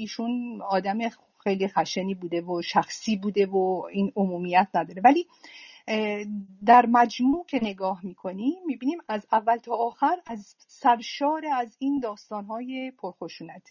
ایشون آدم خیلی خشنی بوده و شخصی بوده و این عمومیت نداره، ولی در مجموع که نگاه میکنیم میبینیم از اول تا آخر از سرشار از این داستانهای پرخشونت.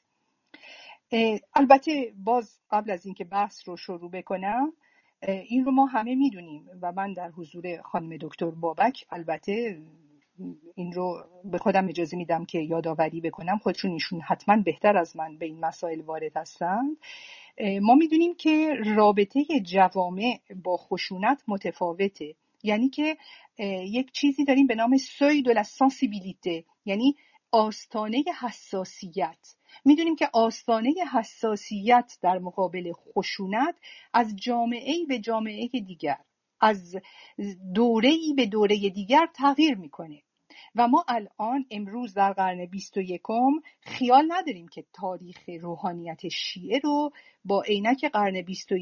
البته باز قبل از اینکه بحث رو شروع بکنم، این رو ما همه میدونیم و من در حضور خانم دکتر بابک البته این رو به خودم اجازه میدم که یادآوری بکنم، خودشون ایشون حتما بهتر از من به این مسائل وارد هستند. ما میدونیم که رابطه جوامع با خشونت متفاوته، یعنی که یک چیزی داریم به نام سوی دو لا سانسیبیلیته، یعنی آستانه حساسیت. میدونیم که آستانه حساسیت در مقابل خشونت از جامعه‌ای به جامعه دیگر، از دوره‌ای به دوره دیگر تغییر میکنه و ما الان امروز در قرن 21 خیال نداریم که تاریخ روحانیت شیعه رو با عینک قرن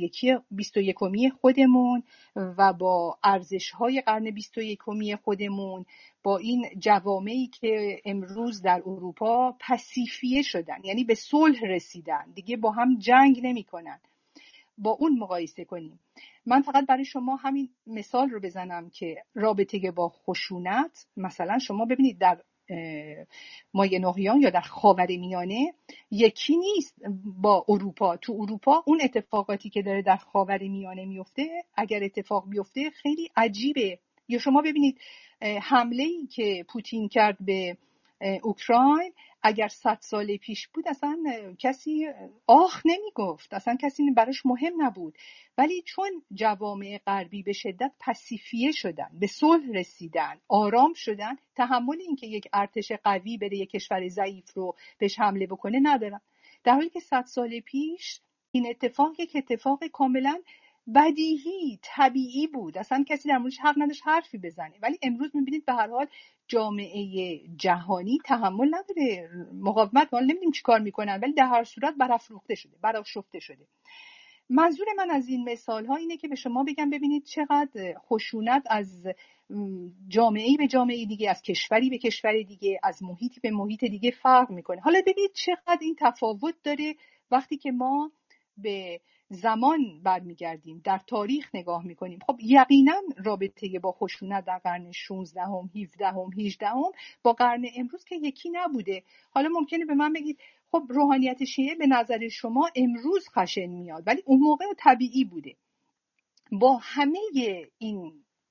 21 خودمون و با ارزش‌های قرن 21 خودمون، با این جوامعی که امروز در اروپا پاسیفیه شدن، یعنی به صلح رسیدن، دیگه با هم جنگ نمی‌کنن، با اون مقایسه کنیم. من فقط برای شما همین مثال رو بزنم که رابطه با خشونت، مثلا شما ببینید در مایه نهیان یا در خاورمیانه یکی نیست با اروپا. تو اروپا اون اتفاقاتی که داره در خاورمیانه میفته، اگر اتفاق بیفته خیلی عجیبه. یا شما ببینید حمله‌ای که پوتین کرد به اوکراین، اگر 100 سال پیش بود اصلا کسی آخ نمی گفت، اصلا کسی براش مهم نبود، ولی چون جوامع غربی به شدت پاسیفیه شدن، به صلح رسیدن، آرام شدن، تحمل این که یک ارتش قوی بره یک کشور ضعیف رو بهش حمله بکنه ندارن. در حالی که 100 سال پیش این اتفاق یک اتفاق کاملا بدیهی طبیعی بود، اصلا کسی در موردش حق نداشت حرفی بزنه. ولی امروز میبینید به هر حال جامعه جهانی تحمل نداره، مقاومت، ما نمیدونیم چی کار میکنن، ولی در هر صورت برافروخته شده. منظور من از این مثال ها اینه که به شما بگم ببینید چقدر خشونت از جامعه‌ای به جامعه دیگه، از کشوری به کشور دیگه، از محیطی به محیط دیگه فرق میکنه. حالا ببینید چقدر این تفاوت داره وقتی که ما به زمان برمیگردیم، در تاریخ نگاه میکنیم. خب یقینا رابطه با خشونت در قرن 16 17 18 با قرن امروز که یکی نبوده. حالا ممکنه به من بگید خب روحانیت شیعه به نظر شما امروز خشن میاد، ولی اون موقع طبیعی بوده. با همه این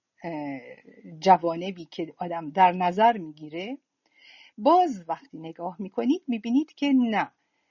جوانبی که آدم در نظر میگیره، باز وقتی نگاه میکنید میبینید که نه،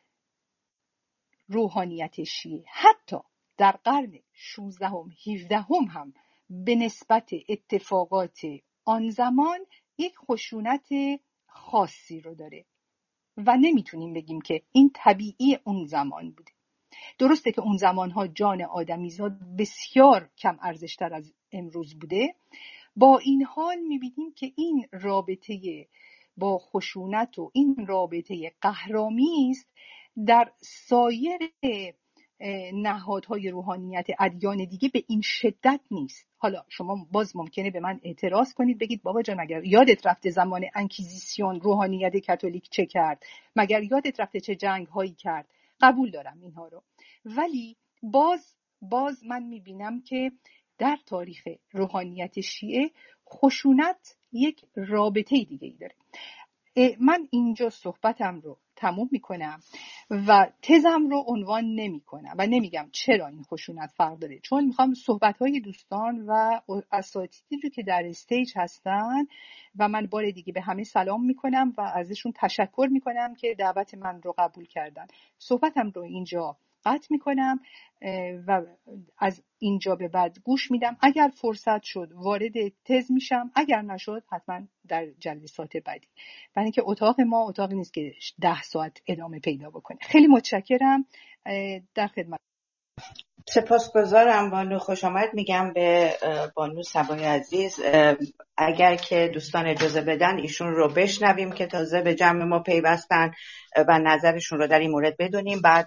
روحانیت شیعه حتی در قرن 16 17 هم به نسبت اتفاقات آن زمان یک خشونت خاصی رو داره و نمیتونیم بگیم که این طبیعی اون زمان بوده. درسته که اون زمانها جان آدمیزاد بسیار کم ارزشتر از امروز بوده، با این حال میبینیم که این رابطه با خشونت و این رابطه قهرآمیز در سایر نهادهای روحانیت ادیان دیگه به این شدت نیست. حالا شما باز ممکنه به من اعتراض کنید، بگید بابا جان مگر یادت رفته زمان انکیزیسیون روحانیت کاتولیک چه کرد؟ مگر یادت رفته چه جنگ هایی کرد؟ قبول دارم اینها رو، ولی باز من میبینم که در تاریخ روحانیت شیعه خشونت یک رابطه دیگه ای داره. من اینجا صحبتم رو تموم میکنم و تزم رو عنوان نمیکنم و نمیگم چرا این خشونت فرق داره، چون میخوام صحبت‌های دوستان و اساتیدی رو که در استیج هستن و من بار دیگه به همه سلام میکنم و ازشون تشکر میکنم که دعوت من رو قبول کردن. صحبتم رو اینجا قطع میکنم و از اینجا به بعد گوش میدم. اگر فرصت شد وارد تز میشم، اگر نشد حتما در جلسات بعدی، برای اینکه اتاق ما اتاقی نیست که 10 ساعت ادامه پیدا بکنه. خیلی متشکرم، در خدمت. سپاسگزارم بانو، خوش آمد میگم به بانو صبای عزیز. اگر که دوستان اجازه بدن ایشون رو بشنویم که تازه به جمع ما پیوستن و نظرشون رو در این مورد بدونیم، بعد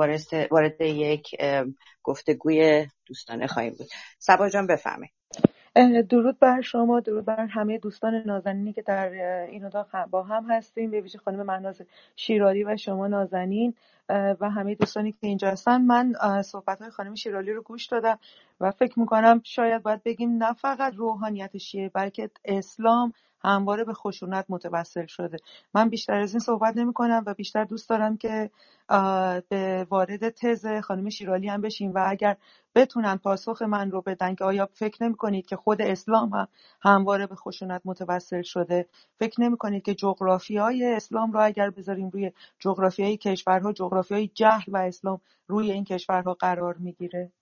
وارد یک گفتگوی دوستانه خواهیم بود. صبا جان بفرمایید. درود بر شما، درود بر همه دوستان نازنینی که در این اتاق با هم هستیم، به ویژه خانم مهناز شیرالی و شما نازنین و همه دوستانی که اینجا هستن. من صحبت‌های خانم شیرالی رو گوش دادم و فکر می‌کنم شاید باید بگیم نه فقط روحانیت شیعه بلکه اسلام همواره به خشونت متوسل شده. من بیشتر از این صحبت نمی‌کنم و بیشتر دوست دارم که به وارد تز خانم شیرالی هم بشیم و اگر بتونن پاسخ من رو بدن که آیا فکر نمی‌کنید که خود اسلام هم همواره به خشونت متوسل شده؟ فکر نمی‌کنید که جغرافیای اسلام رو اگر بذاریم روی جغرافیای کشورها، جغرافیای جهل و اسلام روی این کشورها قرار میگیره؟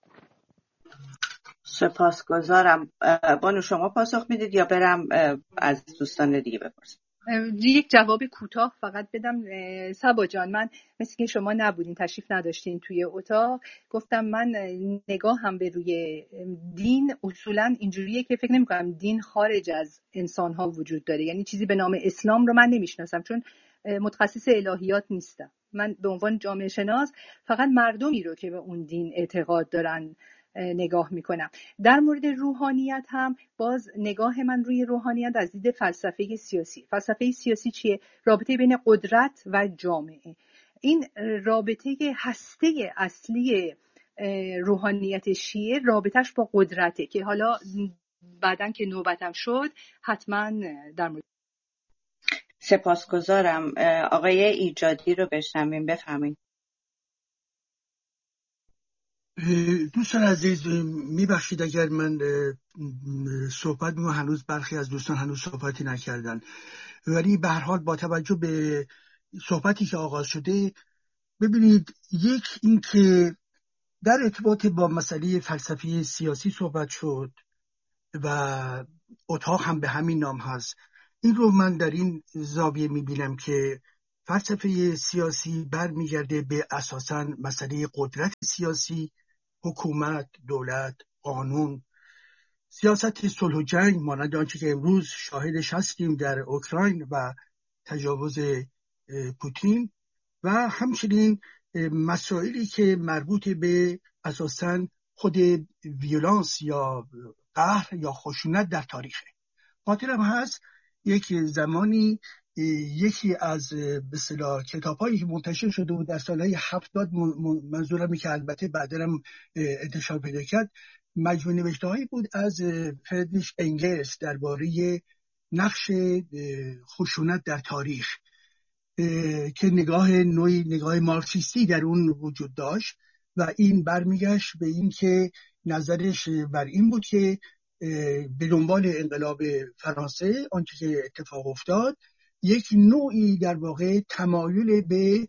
سپاسگزارم. بانو شما پاسخ میدید یا برم از دوستان دیگه بپرسم؟ یک جواب کوتاه فقط بدم. صبا جان، من مثل که شما نبودین، تشریف نداشتین توی اتاق. گفتم من نگاهم به روی دین اصولا اینجوریه که فکر نمی‌کنم دین خارج از انسان‌ها وجود داره. یعنی چیزی به نام اسلام رو من نمیشناسم، چون متخصص الهیات نیستم. من به عنوان جامعه شناس فقط مردمی رو که به اون دین اعتقاد دارن نگاه میکنم. در مورد روحانیت هم باز نگاه من روی روحانیت از دید فلسفه سیاسی. فلسفه سیاسی چیه؟ رابطه بین قدرت و جامعه. این رابطه هسته اصلی روحانیت شیعه رابطش با قدرته که حالا بعدن که نوبتم شد حتما در مورد. سپاسگزارم. آقای ایجادی رو بشنویم، بفهمین. دوستان عزیز، میبخشید اگر من صحبت هنوز برخی از دوستان هنوز صحبتی نکردن، ولی به هر حال با توجه به صحبتی که آغاز شده، ببینید، یک این که در ارتباط با مسئله فلسفی سیاسی صحبت شد و اتاق هم به همین نام هست. این رو من در این زاویه میبینم که فلسفه سیاسی برمیگرده به اساساً مسئله قدرت سیاسی، حکومت، دولت، قانون، سیاست صلح و جنگ مانند آنچه که امروز شاهدش هستیم در اوکراین و تجاوز پوتین، و همچنین مسائلی که مربوط به اساساً خود ویولانس یا قهر یا خشونت در تاریخه. خاطرم هست یک زمانی یکی از به اصطلاح کتاب‌هایی که منتشر شده بود در سالهای 70، منظورم که البته بعداً هم انتشار پیدا کرد، مجموعه نوشته‌هایی بود از فریدریش انگلز درباره نقش خشونت در تاریخ که نوعی نگاه مارکسیستی در اون وجود داشت و این برمیگشت به این که نظرش بر این بود که به دنبال انقلاب فرانسه آنچه که اتفاق افتاد یک نوعی در واقع تمایل به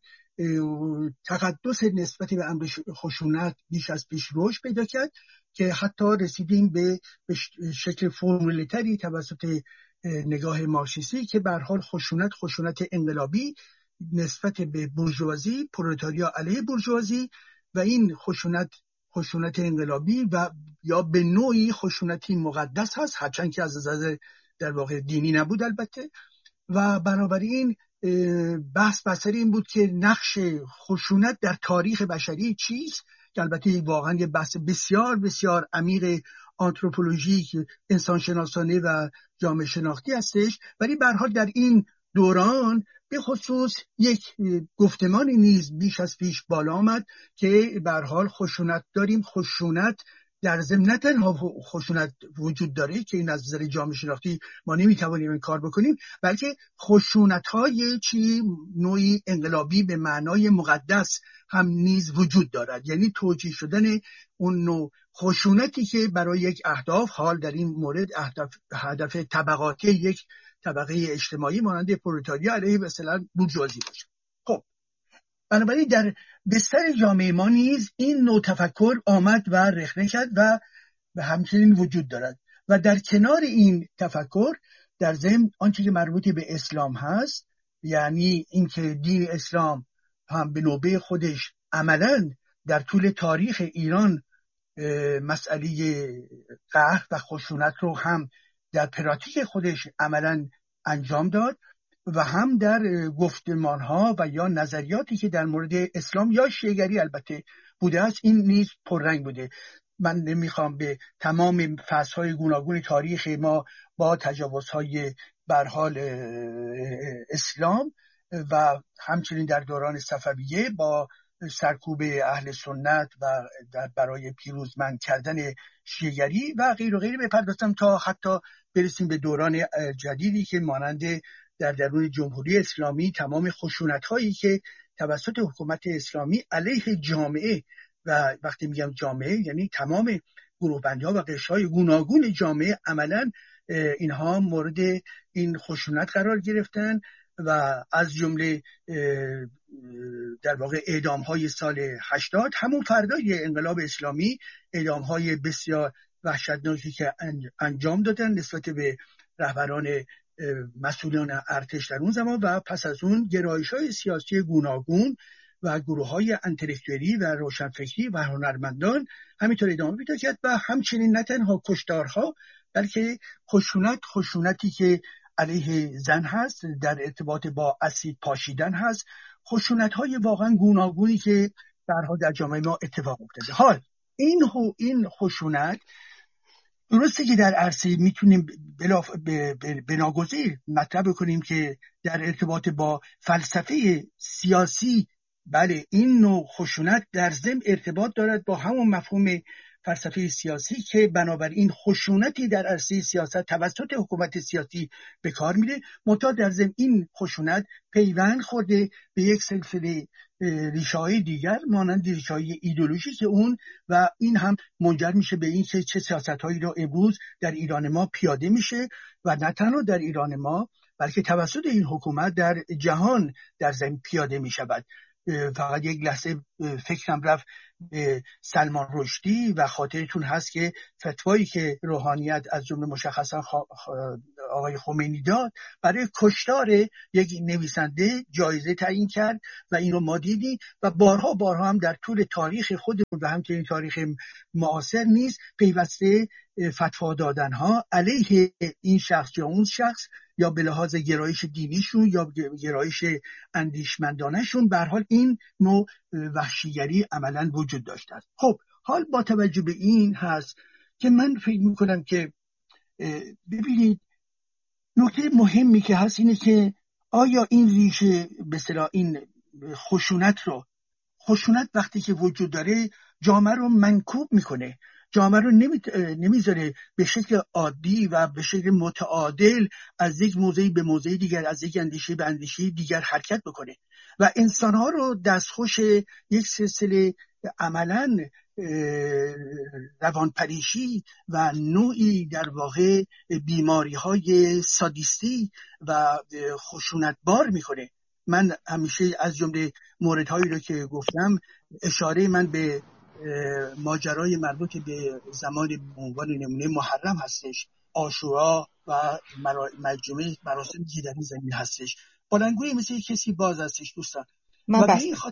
تقدس نسبت به امر خشونت بیش از پیش رشد پیدا کرد که حتی رسیدیم به شکل فرموله‌تری توسط نگاه مارکسیستی که به هر حال خشونت انقلابی نسبت به بورژوازی، پرولتاریا علیه بورژوازی، و این خشونت انقلابی و یا به نوعی خشونتی مقدس هست، هرچند که از نظر در واقع دینی نبود البته. و بنابراین بحث بسر این بود که نقش خشونت در تاریخ بشری چیست، که البته واقعا یه بحث بسیار بسیار عمیق آنتروپولوژیک، انسانشناسانه و جامعه شناختی هستش. ولی به هر حال در این دوران به خصوص یک گفتمانی نیز بیش از پیش بالا آمد که به هر حال خشونت داریم. خشونت در ضمن نه تنها خشونت وجود داره که این از نظر جامعه شناختی ما نمیتوانیم این کار بکنیم، بلکه خشونت‌های نوعی انقلابی به معنای مقدس هم نیز وجود دارد. یعنی توجیه شدن اون نوع خشونتی که برای یک اهداف، حال در این مورد هدف طبقاتی یک طبقه اجتماعی مانند پرولتاریا علیه مثلا بورژوازی باشه. خب بنابراین در بستر جامعه ما نیز این نوع تفکر آمد و رخنه کرد و همچنین وجود دارد. و در کنار این تفکر در ضمن آنچه که مربوط به اسلام هست، یعنی اینکه دین اسلام هم به نوبه خودش عملاً در طول تاریخ ایران مسئله قهر و خشونت رو هم در پراتیک خودش عملاً انجام داد و هم در گفتمانها و یا نظریاتی که در مورد اسلام یا شیعه‌گری البته بوده است، این نیز پررنگ بوده. من نمیخوام به تمام فصل‌های گوناگون تاریخ ما با تجاوزهای به هر حال اسلام و همچنین در دوران صفویه با سرکوب اهل سنت و برای پیروزمند کردن شیعه‌گری و غیر و غیره بپردازم تا حتی برسیم به دوران جدیدی که مانند در درون جمهوری اسلامی تمام خشونت‌هایی که توسط حکومت اسلامی علیه جامعه، و وقتی میگم جامعه یعنی تمام گروه‌بندی‌ها و قشرهای گوناگون جامعه، عملاً اینها مورد این خشونت قرار گرفتن و از جمله در واقع اعدام‌های سال 80 همون فردای انقلاب اسلامی اعدام‌های بسیار وحشتناکی که انجام دادن نسبت به رهبران مسئولان ارتش در اون زمان و پس از اون گرایش‌های سیاسی گوناگون و گروه‌های انتلکتوالی و روشنفکری و هنرمندان همینطور ادامه پیدا کرد و همچنین نه تنها کشتارها بلکه خشونتی که علیه زن هست، در ارتباط با اسید پاشیدن هست، خشونت‌های واقعا گوناگونی که در جامعه ما اتفاق افتاده. حال این خشونت درسته که در عرصه میتونیم بناگزیر مطرح بکنیم که در ارتباط با فلسفه سیاسی، بله این نوع خشونت در ضمن ارتباط دارد با همون مفهوم فلسفه سیاسی که بنابراین خشونتی در عرصه سیاست توسط حکومت سیاسی به کار میره، منتها در ضمن این خشونت پیوند خورده به یک سلسله ریشه‌های دیگر مانند ریشه‌های ایدئولوژیک اون و این هم منجر میشه به این که چه سیاست‌هایی را امروز در ایران ما پیاده میشه و نه تنها در ایران ما بلکه توسط این حکومت در جهان در ضمن پیاده میشود. فقط یک لحظه فکرم رفت به سلمان رشدی و خاطرتون هست که فتوایی که روحانیت از جمله مشخصا آقای خمینی داد برای کشتار یک نویسنده جایزه تعیین کرد و این رو ما دیدیم و بارها هم در طول تاریخ خودمون و همچنین تاریخ معاصر نیز پیوسته فتوا دادن ها علیه این شخص یا اون شخص یا به لحاظ گرایش دینیشون یا گرایش اندیشمندانشون، به هر حال این نوع وحشیگری عملاً وجود داشته است. خب حال با توجه به این هست که من فکر میکنم که ببینید نکته مهمی که هست اینه که آیا این ریشه به اصطلاح این خشونت وقتی که وجود داره جامعه رو منکوب میکنه، جامعه رو نمیذاره به شکل عادی و به شکل متعادل از یک موضعی به موضع دیگر، از یک اندیشه به اندیشه دیگر حرکت بکنه و انسانها رو دستخوش یک سلسله عملاً روانپریشی و نوعی در واقع بیماری‌های سادیستی و خشونتبار میکنه. من همیشه از جمله موردهایی رو که گفتم اشاره من به ماجرای مربوط به زمان به عنوان نمونه محرم هستش، عاشورا و مجموعه مراسم که در این زمین هستش. بلندگوی مثل کسی باز هستش دوستان و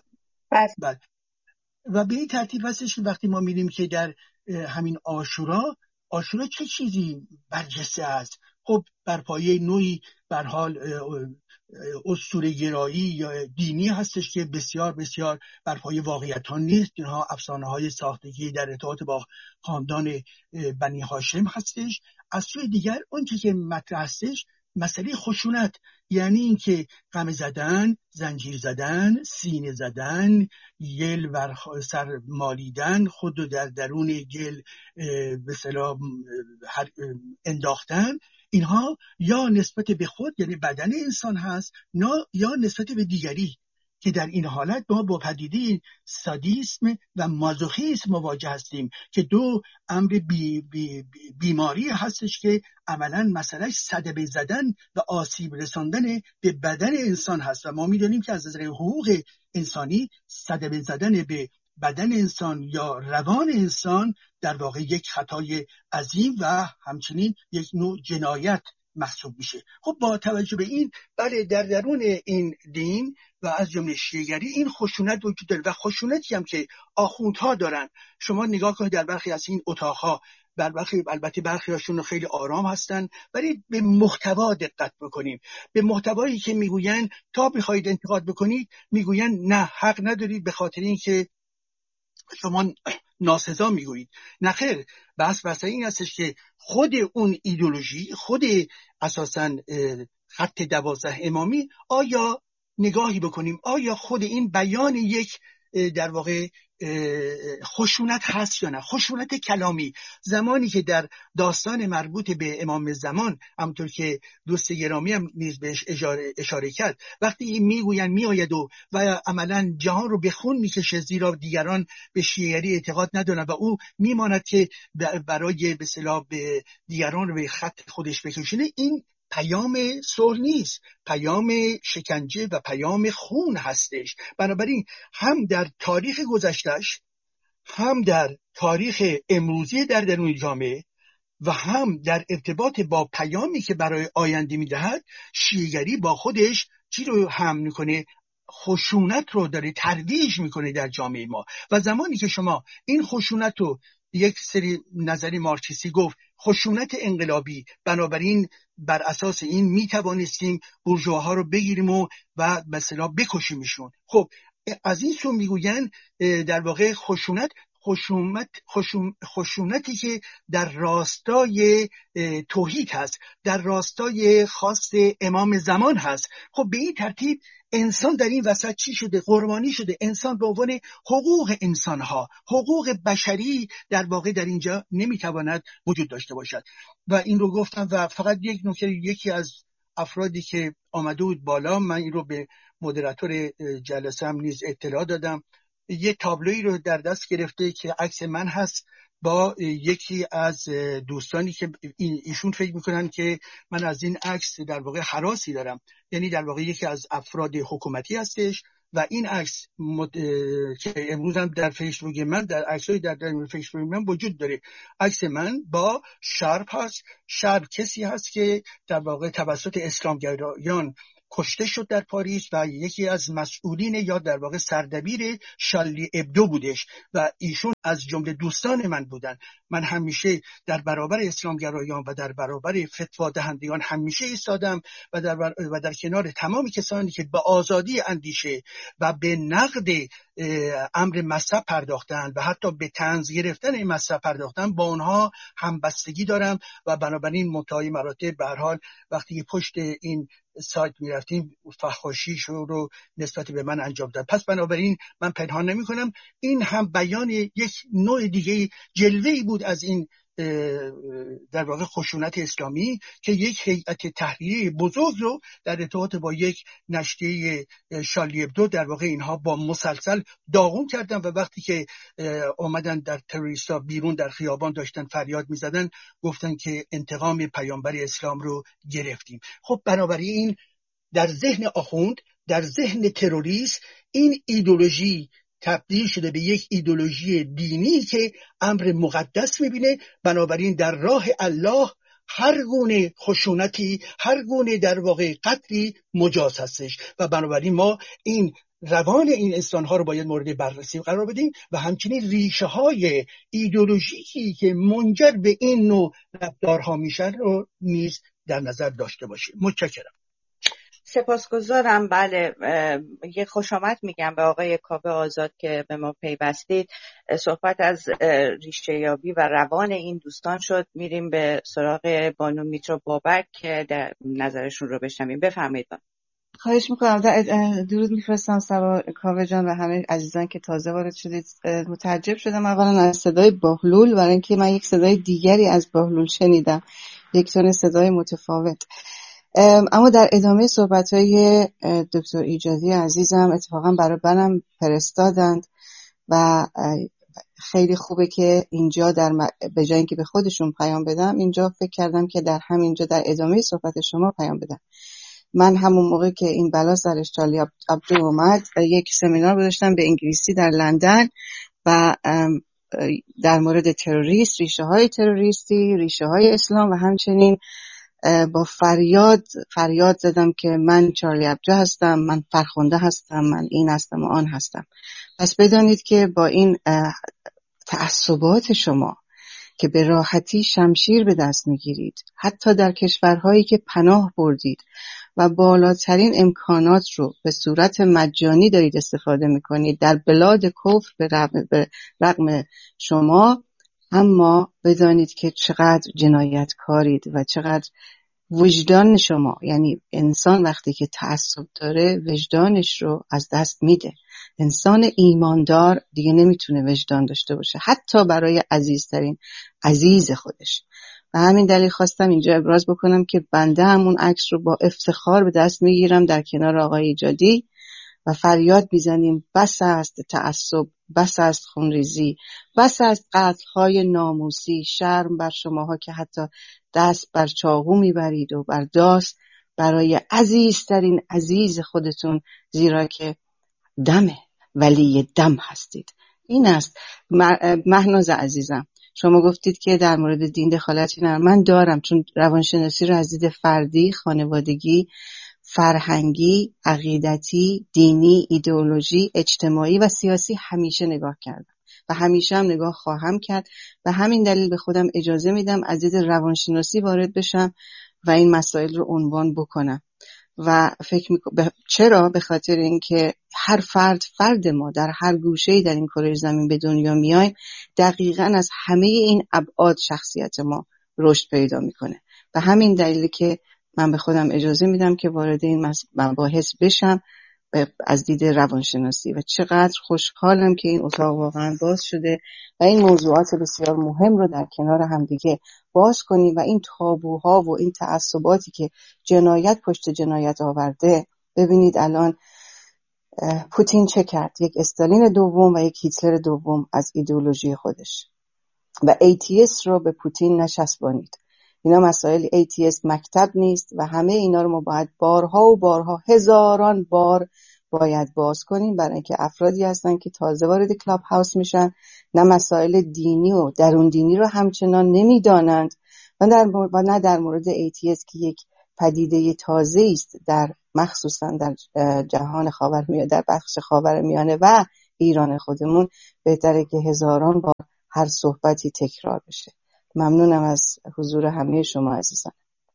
به این ترتیب هستش که وقتی ما می‌بینیم که در همین عاشورا چه چیزی برجسته است، خب بر پایه نوعی به هر حال اسطوره‌گرایی یا دینی هستش که بسیار بسیار بر پایه واقعیت ها نیست. اینها افسانه‌های ساختگی در ارتباط با خاندان بنی هاشم هستش. از سوی دیگر اون که مطرح هستش مسئله خشونت، یعنی اینکه غمه زدن، زنجیر زدن، سینه زدن، گل بر سر مالیدن، خود رو در درون گل به اصطلاح انداختن، اینها یا نسبت به خود یعنی بدن انسان هست یا نسبت به دیگری که در این حالت ما با پدیده سادیسم و مازوخیسم مواجه هستیم که دو امر بیماری هستش که عملاً مسئله صدمه زدن و آسیب رساندن به بدن انسان هست و ما می‌دونیم که از نظر حقوق انسانی صدمه زدن به بدن انسان یا روان انسان در واقع یک خطای عظیم و همچنین یک نوع جنایت محسوب میشه. خب با توجه به این بله در درون این دین و از جمله شیعه‌گری این خشونت وجود داره و خشونتی هم که آخوندها دارن. شما نگاه کنید در برخی از این اتاقها البته برخی هاشون خیلی آرام هستن ولی به محتوا دقت بکنیم، به محتوایی که میگوین تا بخواید انتقاد بکنید میگوین نه حق ندارید به خاطر اینکه شما ناسزا میگویید. نخیر، بحث این هستش که خود اون ایدئولوژی، خود اساساً خط 12 امامی، آیا نگاهی بکنیم آیا خود این بیان یک در واقع خشونت هست یا نه، خشونت کلامی. زمانی که در داستان مربوط به امام زمان، همونطور که دوست گرامی هم نیز بهش اشاره کرد، وقتی میگوین میآید و عملا جهان رو به خون میکشه زیرا دیگران به شیعیگری اعتقاد ندارن و او میماند که برای به اصطلاح به دیگران رو به خط خودش بکشونه، این پیام صلح نیست، پیام شکنجه و پیام خون هستش. بنابراین هم در تاریخ گذشتهش، هم در تاریخ امروزی در درون جامعه و هم در ارتباط با پیامی که برای آینده میدهد، شیعیگری با خودش چی رو حمل میکنه؟ خشونت رو داره ترویج میکنه در جامعه ما. و زمانی که شما این خشونت رو، یک سری نظری مارکسیستی گفت خشونت انقلابی، بنابراین بر اساس این میتوانستیم بورژواها رو بگیریم و به اصطلاح بکشیمشون. خب از این سو میگوین در واقع خشونتی که در راستای توحید هست، در راستای خواست امام زمان هست. خب به این ترتیب انسان در این وسط چی شده؟ قربانی شده. انسان به عنوان حقوق انسانها، حقوق بشری در واقع در اینجا نمیتواند وجود داشته باشد. و این رو گفتم و فقط یک نکته، یکی از افرادی که آمده بود بالا، من این رو به مدیراتور جلسه هم نیز اطلاع دادم، یه تابلویی رو در دست گرفته که عکس من هست با یکی از دوستانی که ایشون فکر میکنن که من از این عکس در واقع هراسی دارم، یعنی در واقع یکی از افراد حکومتی هستش و این عکس که امروز هم در فیسبوک من، در عکسای در فیسبوک من وجود داره، عکس من با شرپ هست. شرپ کسی هست که در واقع توسط اسلامگرایان کشته شد در پاریس و یکی از مسئولین یا در واقع سردبیر شارلی ابدو بودش و ایشون از جمله دوستان من بودن. من همیشه در برابر اسلامگرایان و در برابر فتوا دهندگان همیشه ایستادم و در کنار تمام کسانی که به آزادی اندیشه و به نقد امر مذهب پرداختن و حتی به طنز گرفتن این مذهب پرداختن، با اونها همبستگی دارم و بنابراین منتهای مراتب به هر حال وقتی پشت این سایت میرفتیم فحاشیش رو نسبت به من انجام داد. پس بنابراین من پنهان نمی کنم، این هم بیان یک نوع دیگه جلوه‌ای بود از این در واقع خشونت اسلامی که یک هیئت تحریریه بزرگ رو در ارتباط با یک نشریه شارلی ابدو در واقع اینها با مسلسل داغون کردن و وقتی که اومدن در تروریستا بیرون در خیابان داشتن فریاد میزدن، گفتن که انتقام پیامبر اسلام رو گرفتیم. خب بنابراین در ذهن آخوند، در ذهن تروریست، این ایدئولوژی تبدیل شده به یک ایدئولوژی دینی که امر مقدس میبینه. بنابراین در راه الله هر گونه خشونتی، هر گونه در واقع قتلی مجاز هستش و بنابراین ما این روان این انسان‌ها رو باید مورد بررسی قرار بدیم و همچنین ریشه های ایدئولوژیکی که منجر به این نوع رفتارها میشن رو نیز در نظر داشته باشیم. متشکرم. سپاسگزارم. بله، یه خوش آمد میگم به آقای کاوه آزاد که به ما پیوستید. صحبت از ریشه یابی و روان این دوستان شد. میریم به سراغ بانو میترا بابک که در نظرشون رو بشنویم. بفرمایید. خواهش میکنم. درود میفرستم سبا کاوه جان و همه عزیزان که تازه وارد شدید. متعجب شدم اولا از صدای بهلول، برای اینکه من یک صدای دیگری از بهلول شنیدم، یک تون صدای متفاوت. اما در ادامه صحبت‌های دکتر ایجادی عزیزم اتفاقا برای منم فرستادند و خیلی خوبه که اینجا به جای اینکه به خودشون پیام بدم، اینجا فکر کردم که در همینجا در ادامه صحبت شما پیام بدم. من همون موقع که این بلا سرش شارلی ابدو اومد یک سمینار گذاشتم به انگلیسی در لندن و در مورد تروریست، ریشه های تروریستی، ریشه های اسلام و همچنین با فریاد زدم که من شارلی ابدو هستم، من فرخنده هستم، من این هستم و آن هستم. پس بدانید که با این تعصبات شما که به راحتی شمشیر به دست میگیرید، حتی در کشورهایی که پناه بردید و بالاترین امکانات رو به صورت مجانی دارید استفاده میکنید در بلاد کفر به رغم شما، اما بدانید که چقدر جنایتکارید و چقدر وجدان شما، یعنی انسان وقتی که تعصب داره وجدانش رو از دست میده. انسان ایماندار دیگه نمیتونه وجدان داشته باشه، حتی برای عزیزترین عزیز خودش. و همین دلیل خواستم اینجا ابراز بکنم که بنده همون عکس رو با افتخار به دست میگیرم در کنار آقای ایجادی و فریاد میزنیم بس است تعصب، بس است خونریزی، بس است قتل‌های ناموسی. شرم بر شماها که حتی دست بر چاقو میبرید و بر داس برای عزیزترین عزیز خودتون، زیرا که دمه، ولی دم هستید. این است. مهناز عزیزم، شما گفتید که در مورد دین دخالتی نه. من دارم، چون روانشناسی رو از دید فردی، خانوادگی، فرهنگی، عقیدتی، دینی، ایدئولوژی، اجتماعی و سیاسی همیشه نگاه کردم و همیشه هم نگاه خواهم کرد. و همین دلیل به خودم اجازه میدم از دید روانشناسی وارد بشم و این مسائل رو عنوان بکنم. و چرا؟ به خاطر اینکه هر فرد ما در هر گوشه‌ای در این کره زمین به دنیا میایم دقیقاً از همه این ابعاد شخصیت ما رشد پیدا میکنه. و همین دلیلی که من به خودم اجازه میدم که وارد این مباحث بشم از دید روانشناسی. و چقدر خوشحالم که این اتاق واقعا باز شده و این موضوعات بسیار مهم رو در کنار هم دیگه باز کنیم و این تابوها و این تعصباتی که جنایت پشت جنایت آورده. ببینید الان پوتین چه کرد؟ یک استالین دوم و یک هیتلر دوم از ایدئولوژی خودش. و ATS رو به پوتین نچسبانید. اینا مسائل ATS مکتب نیست و همه اینا رو ما باید بارها و بارها، هزاران بار باید باز کنیم، برای اینکه افرادی هستن که تازه وارد کلاب هاوس میشن، نه مسائل دینی و درون دینی رو همچنان نمیدانند و نه در مورد ATS که یک پدیده تازه است در مخصوصا در جهان خاورمیانه، در بخش خاورمیانه و ایران خودمون. بهتره که هزاران بار هر صحبتی تکرار بشه. ممنونم از حضور همه شما عزیزان.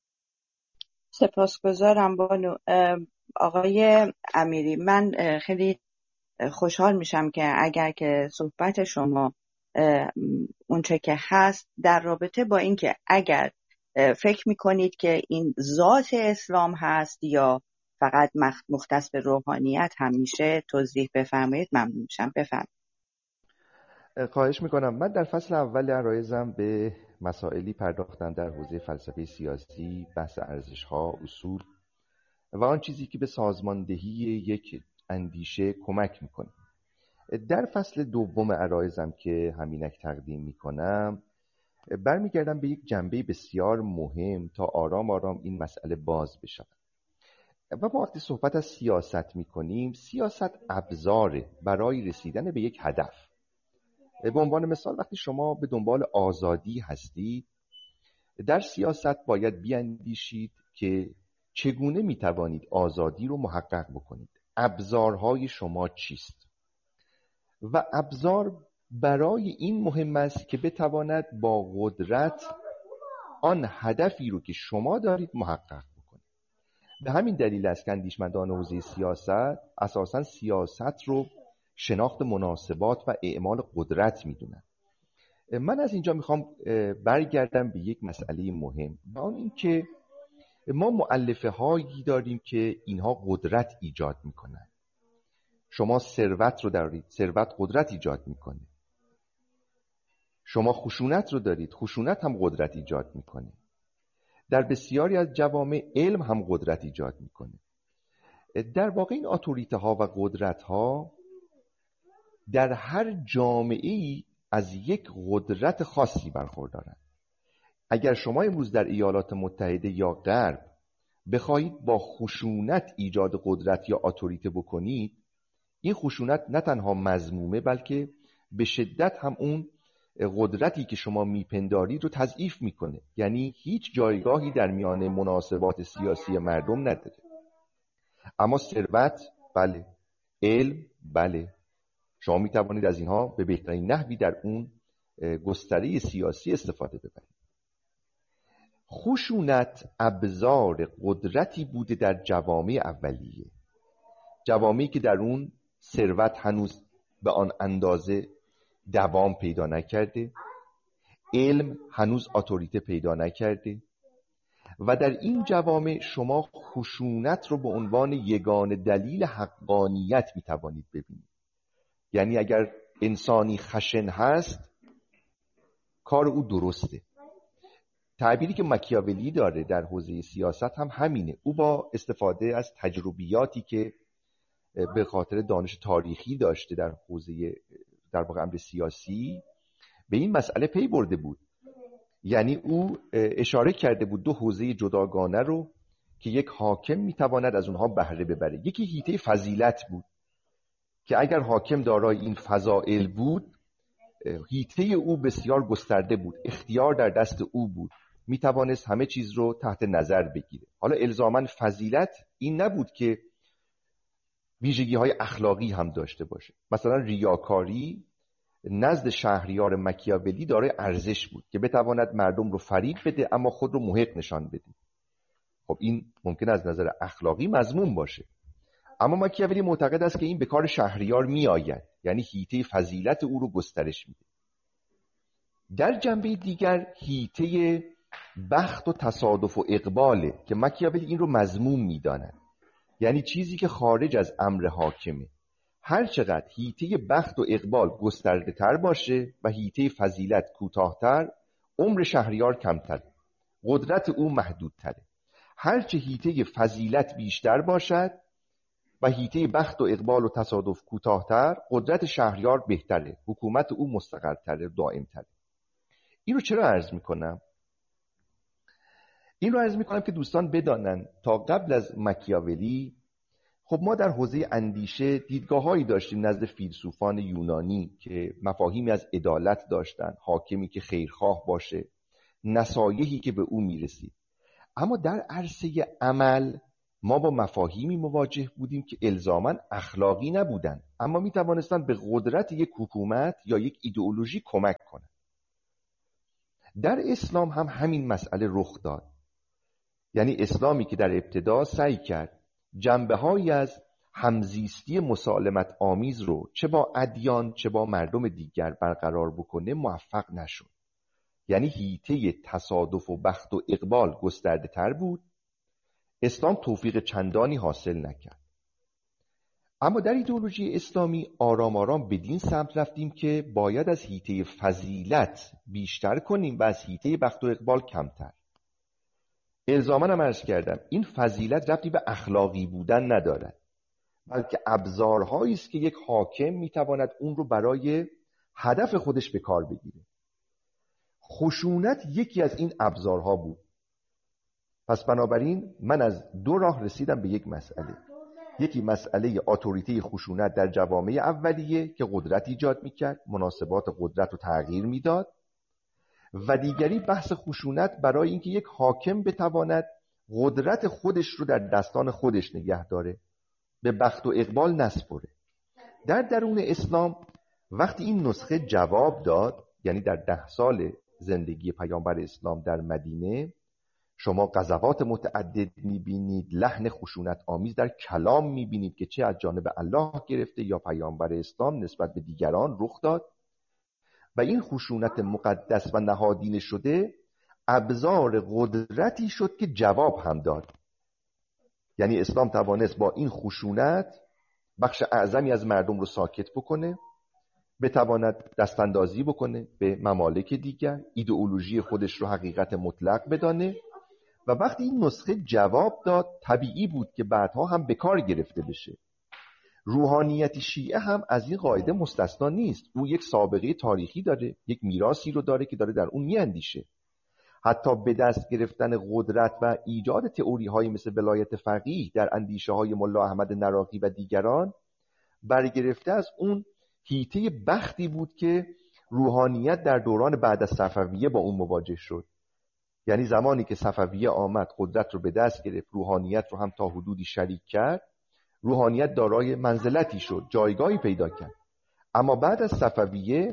سپاسگزارم بانو. آقای امیری، من خیلی خوشحال میشم که اگر که صحبت شما اونچه که هست در رابطه با این که اگر فکر میکنید که این ذات اسلام هست یا فقط مختص به روحانیت هم میشه توضیح بفرمایید. ممنون میشم. بفرمایید. خواهش میکنم. من در فصل اول عرایزم به مسائلی پرداختم در حوزه فلسفه سیاسی، بحث ارزش‌ها، اصول و آن چیزی که به سازماندهی یک اندیشه کمک میکنه. در فصل دوم عرایزم که همینک تقدیم میکنم برمیگردم به یک جنبه بسیار مهم تا آرام آرام این مسئله باز بشه. و ما وقتی صحبت از سیاست میکنیم، سیاست ابزاره برای رسیدن به یک هدف. به عنوان مثال وقتی شما به دنبال آزادی هستید، در سیاست باید بیاندیشید که چگونه میتوانید آزادی رو محقق بکنید. ابزارهای شما چیست؟ و ابزار برای این مهم است که بتواند با قدرت آن هدفی رو که شما دارید محقق بکنید. به همین دلیل است که اندیشمندان حوزه سیاست اساساً سیاست رو شناخت مناسبات و اعمال قدرت میدونن. من از اینجا میخوام برگردم به یک مسئله مهم و آن این که ما مؤلفه هایی داریم که اینها قدرت ایجاد میکنن. شما ثروت رو دارید، ثروت قدرت ایجاد میکنه. شما خشونت رو دارید، خشونت هم قدرت ایجاد میکنه. در بسیاری از جوامع علم هم قدرت ایجاد میکنه. در واقع این اتوریته ها و قدرت ها در هر جامعه‌ای از یک قدرت خاصی برخوردارند. اگر شما امروز در ایالات متحده یا غرب بخواهید با خشونت ایجاد قدرت یا اتوریته بکنید، این خشونت نه تنها مذمومه بلکه به شدت هم اون قدرتی که شما میپندارید رو تضعیف میکنه. یعنی هیچ جایگاهی در میان مناسبات سیاسی مردم نداره. اما ثروت بله، علم بله، شما میتوانید از اینها به بهترین نحوی در اون گستره سیاسی استفاده ببرید. خشونت ابزار قدرتی بوده در جوامع اولیه، جوامعی که در اون ثروت هنوز به آن اندازه دوام پیدا نکرده، علم هنوز اتوریته پیدا نکرده و در این جوامع شما خشونت رو به عنوان یگانه دلیل حقانیت میتوانید ببینید. یعنی اگر انسانی خشن هست کار او درسته. تعبیری که مکیاولی داره در حوزه سیاست هم همینه. او با استفاده از تجربیاتی که به خاطر دانش تاریخی داشته در حوزه در واقع امر سیاسی به این مسئله پی برده بود. یعنی او اشاره کرده بود دو حوزه جداگانه رو که یک حاکم میتواند از اونها بهره ببره. یکی حیطه فضیلت بود که اگر حاکم دارای این فضائل بود حیطه او بسیار گسترده بود، اختیار در دست او بود، میتوانست همه چیز رو تحت نظر بگیره. حالا الزاماً فضیلت این نبود که ویژگی های اخلاقی هم داشته باشه. مثلا ریاکاری نزد شهریار مکیاولی دارای ارزش بود که بتواند مردم رو فریب بده اما خود رو محق نشان بده. خب این ممکن از نظر اخلاقی مذموم باشه، اما مکیاولی معتقد است که این به کار شهریار می آید، یعنی حیطه فضیلت او رو گسترش میده. در جنبه دیگر حیطه بخت و تصادف و اقباله که مکیاولی این رو مذموم میداند، یعنی چیزی که خارج از امر حاکمه. هر چقدر حیطه بخت و اقبال گسترده تر باشه و حیطه فضیلت کوتاه‌تر، عمر شهریار کمتر، قدرت او محدودتره. هرچه حیطه فضیلت بیشتر باشد و حیطه بخت و اقبال و تصادف کوتاه‌تر، قدرت شهریار بهتره، حکومت او مستقرتره، دائمتره. این رو چرا عرض میکنم؟ این رو عرض میکنم که دوستان بدانن تا قبل از مکیاولی خب ما در حوزه اندیشه دیدگاه‌هایی داشتیم نزد فیلسوفان یونانی که مفاهیمی از عدالت داشتن، حاکمی که خیرخواه باشه، نصایحی که به او میرسید. اما در عرصه عمل ما با مفاهیمی مواجه بودیم که الزاماً اخلاقی نبودن، اما میتوانستن به قدرت یک حکومت یا یک ایدئولوژی کمک کنند. در اسلام هم همین مسئله رخ داد. یعنی اسلامی که در ابتدا سعی کرد جنبه‌هایی از همزیستی مسالمت آمیز رو چه با ادیان چه با مردم دیگر برقرار بکنه موفق نشد. یعنی حیطه تصادف و بخت و اقبال گسترده تر بود، اسلام توفیق چندانی حاصل نکرد. اما در ایدئولوژی اسلامی آرام آرام بدین سمت رفتیم که باید از حیطه فضیلت بیشتر کنیم و از حیطه بخت و اقبال کمتر. الزاماً هم عرض کردم این فضیلت ربطی به اخلاقی بودن ندارد، بلکه ابزارهایی است که یک حاکم میتواند اون رو برای هدف خودش به کار بگیره. خشونت یکی از این ابزارها بود. پس بنابراین من از دو راه رسیدم به یک مسئله. یکی مسئله اتوریته خشونت در جوامع اولیه که قدرت ایجاد میکرد، مناسبات قدرت رو تغییر میداد، و دیگری بحث خشونت برای اینکه یک حاکم بتواند قدرت خودش رو در دستان خودش نگه داره، به بخت و اقبال نسپره. در درون اسلام وقتی این نسخه جواب داد، یعنی در 10 سال زندگی پیامبر اسلام در مدینه شما غزوات متعدد میبینید، لحن خشونت آمیز در کلام میبینید که چه از جانب الله گرفته یا پیامبر اسلام نسبت به دیگران رخ داد و این خشونت مقدس و نهادینه شده ابزار قدرتی شد که جواب هم داد. یعنی اسلام توانست با این خشونت بخش اعظمی از مردم رو ساکت بکنه، بتواند دستاندازی بکنه به ممالک دیگر، ایدئولوژی خودش رو حقیقت مطلق بدانه و وقتی این نسخه جواب داد طبیعی بود که بعدها هم به کار گرفته بشه. روحانیت شیعه هم از این قاعده مستثنا نیست. او یک سابقه تاریخی داره، یک میراثی رو داره که داره در اون میاندیشه. حتی به دست گرفتن قدرت و ایجاد تئوری‌هایی مثل ولایت فقیه در اندیشه‌های ملا احمد نراقی و دیگران برگرفته از اون حیطه بختی بود که روحانیت در دوران بعد از صفویه با اون مواجه شد. یعنی زمانی که صفویه آمد قدرت رو به دست گرفت، روحانیت رو هم تا حدودی شریک کرد، روحانیت دارای منزلتی شد، جایگاهی پیدا کرد. اما بعد از صفویه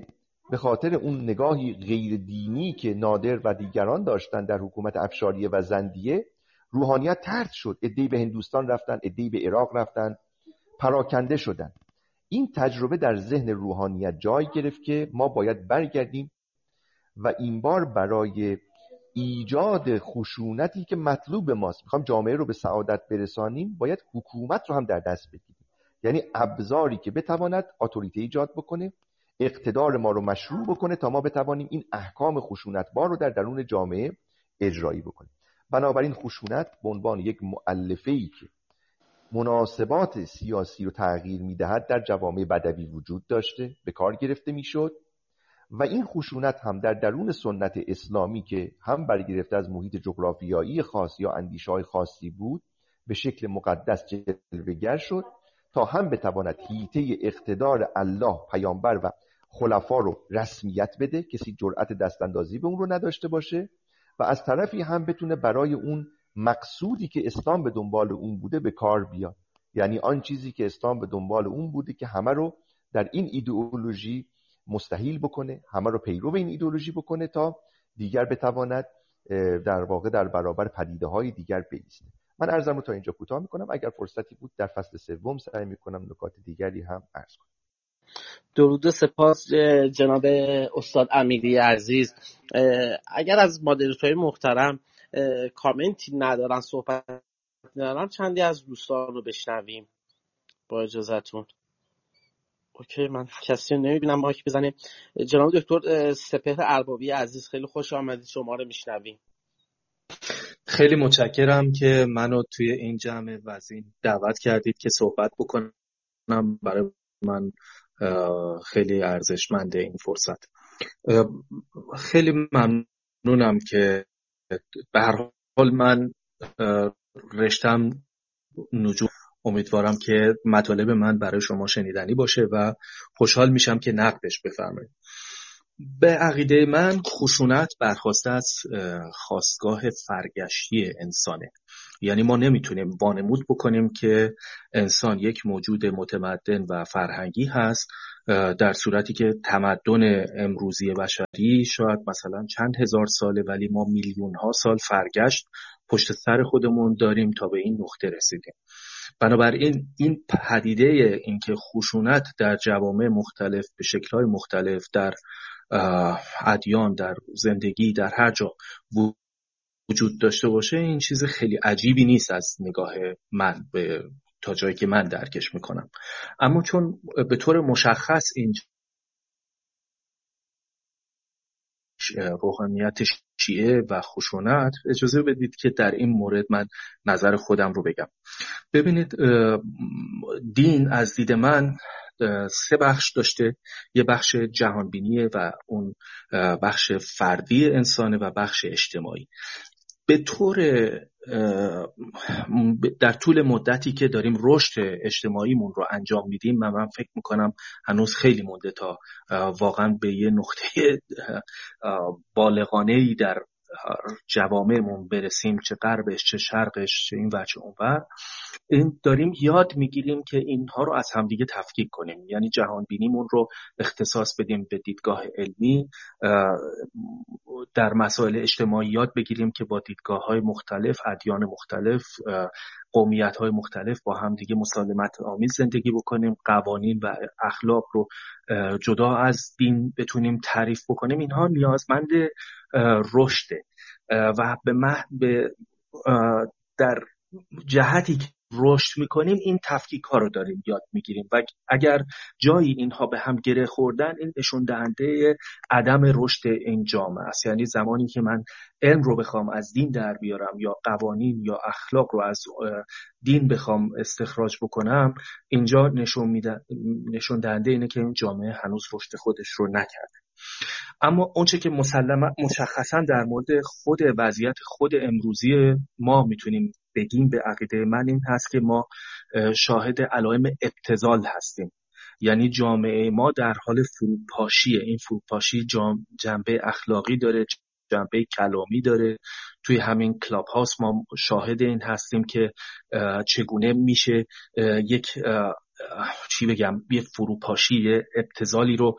به خاطر اون نگاهی غیر دینی که نادر و دیگران داشتن در حکومت افشاریه و زندیه، روحانیت طرد شد. عده‌ای به هندوستان رفتن، عده‌ای به عراق رفتن، پراکنده شدن. این تجربه در ذهن روحانیت جای گرفت که ما باید برگردیم و این بار برای ایجاد خشونتی که مطلوب ماست، میخوام جامعه رو به سعادت برسانیم، باید حکومت رو هم در دست بگیریم. یعنی ابزاری که بتواند اتوریته ایجاد بکنه، اقتدار ما رو مشروع بکنه تا ما بتوانیم این احکام خشونتبار رو در درون جامعه اجرایی بکنیم. بنابراین خشونت به عنوان یک مؤلفه‌ای که مناسبات سیاسی رو تغییر میدهد در جوامع بدوی وجود داشته، به کار گرفته میشد و این خشونت هم در درون سنت اسلامی که هم برگرفته از محیط جغرافیایی خاص یا اندیشه‌های خاصی بود، به شکل مقدس جلوه‌گر شد تا هم بتواند حیطه اقتدار الله، پیامبر و خلفا رو رسمیت بده، کسی جرأت دستاندازی به اون رو نداشته باشه، و از طرفی هم بتونه برای اون مقصودی که اسلام به دنبال اون بوده به کار بیاد. یعنی آن چیزی که اسلام به دنبال اون بوده که همه رو در این ایدئولوژی مستحیل بکنه، همه رو پیرو این ایدئولوژی بکنه تا دیگر بتواند در واقع در برابر پدیده‌های دیگر بایسته. من عرضم رو تا اینجا کوتاه میکنم. اگر فرصتی بود در فصل سوم سعی میکنم نکات دیگری هم عرض کنم. درود و سپاس جناب استاد امیری عزیز. اگر از مادراتورهای محترم کامنتی ندارن، صحبت ندارن، چندی از دوستان رو بشنویم با اجازهتون. اوکی، من کسی رو نمیبینم مایک بزنه. جناب دکتر سپهر اربابی عزیز، خیلی خوش آمدید، شما رو میشنویم. خیلی متشکرم که منو توی این جمع وزین دعوت کردید که صحبت بکنم. برای من خیلی ارزشمنده این فرصت. خیلی ممنونم که به هر حال من رشتم نجوم، امیدوارم که مطالب من برای شما شنیدنی باشه و خوشحال میشم که نقدش بفرمایید. به عقیده من خشونت برخواسته از خاستگاه فرگشتی انسانه. یعنی ما نمیتونیم وانمود بکنیم که انسان یک موجود متمدن و فرهنگی هست در صورتی که تمدن امروزی بشری شاید مثلا چند هزار ساله، ولی ما میلیون ها سال فرگشت پشت سر خودمون داریم تا به این نقطه رسیدیم. بنابراین این پدیده، اینکه خشونت در جوامع مختلف به شکل‌های مختلف در ادیان، در زندگی، در هر جا وجود داشته باشه، این چیز خیلی عجیبی نیست از نگاه من تا جایی که من درکش میکنم. اما چون به طور مشخص این روحانیت شیعه و خشونت، اجازه بدید که در این مورد من نظر خودم رو بگم. ببینید، دین از دید من 3 بخش داشته. یه بخش جهانبینیه و اون بخش فردی انسانه و بخش اجتماعی. به طور در طول مدتی که داریم رشد اجتماعیمون رو انجام میدیم، من فکر میکنم هنوز خیلی مونده تا واقعا به یه نقطه بالغانه‌ای در جوامعمون برسیم، چه غربش چه شرقش، چه این و چه اونور. این داریم یاد میگیریم که اینها رو از همدیگه تفکیک کنیم، یعنی جهان بینیمون رو اختصاص بدیم به دیدگاه علمی، در مسائل اجتماعی یاد بگیریم که با دیدگاه‌های مختلف، ادیان مختلف، قومیت‌های مختلف با همدیگه مسالمت آمیز زندگی بکنیم، قوانین و اخلاق رو جدا از دین بتونیم تعریف بکنیم. اینها نیازمند رشده و در جهتی که رشد میکنیم این تفکیک ها رو داریم یاد میگیریم و اگر جایی اینها به هم گره خوردن، این نشون دهنده عدم رشد این جامعه است. یعنی زمانی که من علم رو بخوام از دین در بیارم یا قوانین یا اخلاق رو از دین بخوام استخراج بکنم، اینجا نشون دهنده اینه که این جامعه هنوز رشد خودش رو نکرده. اما اونچه که مشخصا در مورد خود وضعیت خود امروزی ما میتونیم بگیم به عقیده من این هست که ما شاهد علائم ابتذال هستیم. یعنی جامعه ما در حال فروپاشیه. این فروپاشی جنبه اخلاقی داره، جنبه کلامی داره. توی همین کلاب هاوس ما شاهد این هستیم که چگونه میشه یک چی بگم یه فروپاشی، یه ابتذالی رو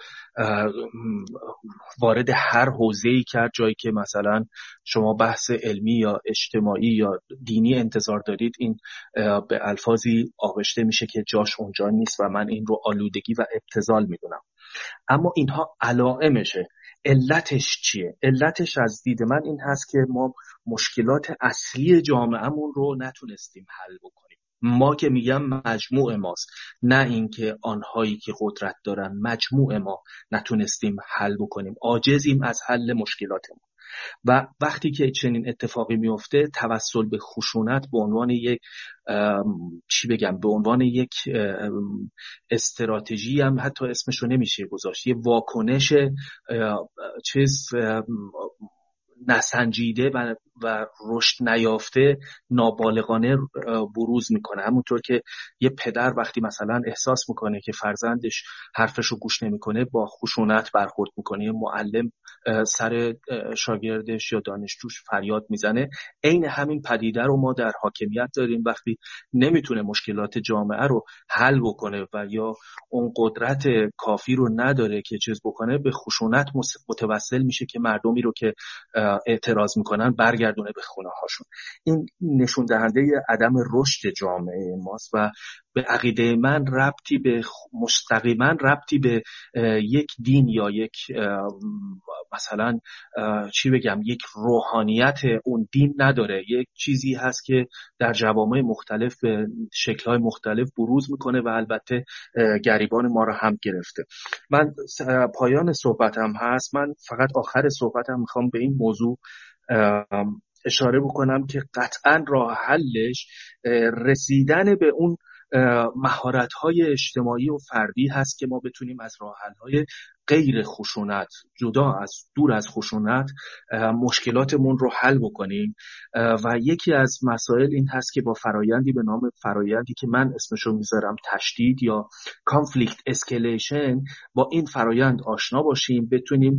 وارد هر حوزه‌ای کرد، جایی که مثلا شما بحث علمی یا اجتماعی یا دینی انتظار دارید این به الفاظی آغشته میشه که جاش اونجا نیست و من این رو آلودگی و ابتذال میدونم. اما اینها علائمشه. علتش چیه؟ علتش از دید من این هست که ما مشکلات اصلی جامعهمون رو نتونستیم حل بکنیم. ما که میگم مجموع ماست، نه اینکه آنهایی که قدرت دارن، مجموع ما نتونستیم حل بکنیم، عاجزیم از حل مشکلاتمون. و وقتی که چنین اتفاقی میفته، توسل به خشونت به عنوان یک به عنوان یک استراتژی هم حتی اسمشو نمیشه گذاشت، یه واکنش نسنجیده و رشد نیافته نابالغانه بروز میکنه. همونطور که یه پدر وقتی مثلا احساس میکنه که فرزندش حرفشو گوش نمیکنه با خشونت برخورد میکنه، یه معلم سر شاگردش یا دانشجوش فریاد میزنه، عین همین پدیده رو ما در حاکمیت داریم. وقتی نمیتونه مشکلات جامعه رو حل بکنه و یا اون قدرت کافی رو نداره که چیز بکنه، به خشونت متوسل میشه که مردمی رو که اعتراض میکنن برگردونه به خونه هاشون. این نشون دهنده عدم رشد جامعه ماست و به عقیده من مستقیما ربطی به یک دین یا یک مثلا یک روحانیت اون دین نداره. یک چیزی هست که در جوامع مختلف به شکل‌های مختلف بروز میکنه و البته گریبان ما رو هم گرفته. من پایان صحبتم هست، من فقط آخر صحبتم میخوام به این موضوع اشاره بکنم که قطعا راه حلش رسیدن به اون مهارت‌های اجتماعی و فردی هست که ما بتونیم از راه حل‌های غیر خشونت، دور از خشونت، مشکلاتمون رو حل بکنیم. و یکی از مسائل این هست که با فرایندی به نام فرایندی که من اسمشو میذارم تشدید یا کانفلیکت اسکیلیشن، با این فرایند آشنا باشیم، بتونیم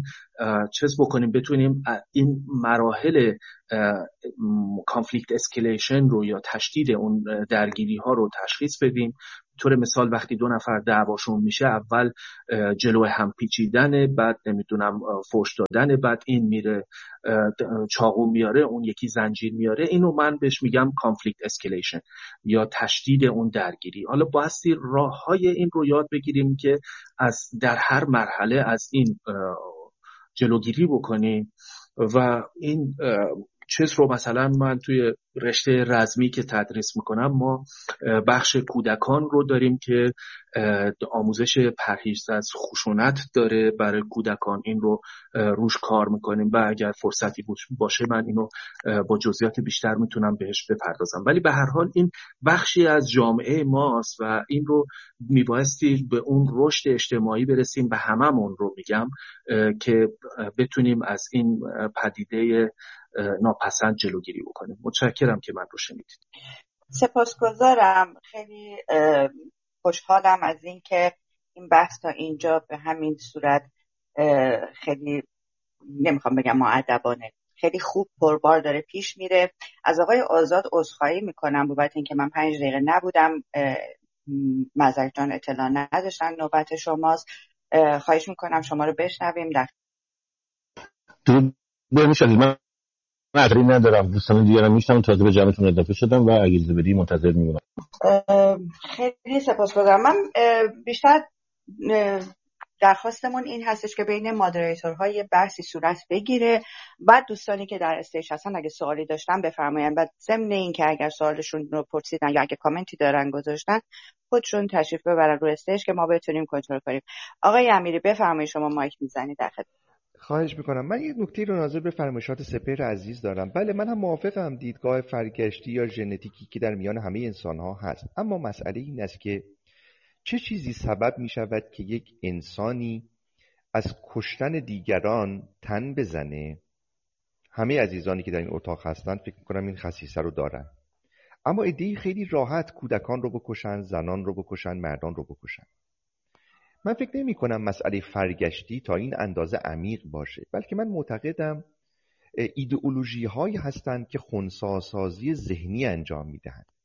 بتونیم این مراحل کانفلیکت اسکیلیشن رو یا تشدید اون درگیری ها رو تشخیص بدیم. طور مثال وقتی دو نفر دعواشون میشه، اول جلو هم پیچیدنه، بعد نمیدونم فحش دادنه، بعد این میره چاقو میاره، اون یکی زنجیر میاره. اینو من بهش میگم کانفلیکت اسکیلیشن یا تشدید اون درگیری. حالا بایستی راههای این رو یاد بگیریم که در هر مرحله از این جلوگیری بکنیم. و این چیز رو مثلا من توی رشته رزمی که تدریس میکنم، ما بخش کودکان رو داریم که آموزش پرهیز از خشونت داره برای کودکان. این رو روش کار میکنیم و اگر فرصتی باشه من اینو با جزئیات بیشتر میتونم بهش بپردازم. ولی به هر حال این بخشی از جامعه ماست و این رو میبایستی به اون رشد اجتماعی برسیم و هممون رو میگم که بتونیم از این پدیده ناپسند جلوگیری بکنیم. متشکرم که من رو شنیدید. سپاسگزارم. خیلی خوشحالم از این که این بحث تا اینجا به همین صورت خیلی نمیخوام بگم مؤدبانه، خیلی خوب پربار داره پیش میره. از آقای آزاد عذرخواهی میکنم بابت اینکه من 5 دقیقه نبودم، مزرک جان اطلاع نداشتن نوبت شماست. خواهش میکنم شما رو بشنویم. من معطلی ندارم، دوستان دیگرم میشنم، تازه به جمعتون اضافه شدم و اگه اجازه بدی منتظر میمونم. خیلی سپاسگزارم. من بیشتر درخواستمون این هستش که بین مادریتورها یه بحثی صورت بگیره، بعد دوستانی که در استیج هستن اگه سوالی داشتن بفرمایید، بعد ضمن این که اگر سوالشون رو پرسیدن یا اگه کامنتی دارن گذاشتن خودشون تشریف ببرن رو استیج که ما بتونیم کنترل کنیم. آقای امیری بفرمایید، شما مایک میزنید. در خدمت. خواهش میکنم. من یک نکته رو ناظر به فرمایشات سپهر عزیز دارم. بله، من هم موافقم دیدگاه فرگشتی یا ژنتیکی که در میان همه انسان ها هست، اما مسئله این است که چه چیزی سبب می شود که یک انسانی از کشتن دیگران تن بزنه؟ همه عزیزانی که در این اتاق هستند فکر میکنم این خصیصه رو دارن. اما عده‌ای خیلی راحت کودکان رو بکشن، زنان رو بکشن، مردان رو بکشن. من فکر نمی کنم مسئله فرگشتی تا این اندازه عمیق باشه، بلکه من معتقدم ایدئولوژی هایی هستند که خنثی سازی ذهنی انجام می دهند.